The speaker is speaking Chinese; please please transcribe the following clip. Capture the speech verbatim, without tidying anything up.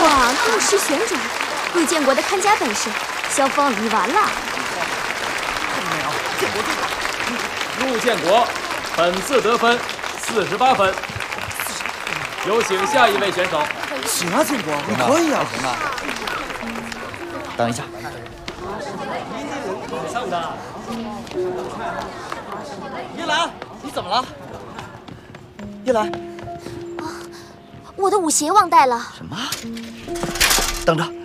哇，逆时旋转！陆建国的看家本事，萧峰你完了。 看到没有？建国最好。 陆建国本次得分四十八分。有请下一位选手。 行啊，建国，你可以啊。 行啊。等一下。 上的。 叶兰，你怎么了？叶兰。 啊，我的舞鞋忘带了。 什么？等着。